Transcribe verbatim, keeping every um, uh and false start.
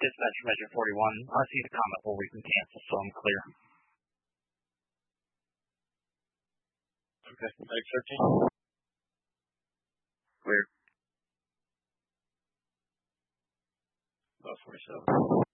Dispatch Measure forty-one. I see the comment where we can cancel, so I'm clear. Okay. Medic thirteen. Clear. About forty-seven.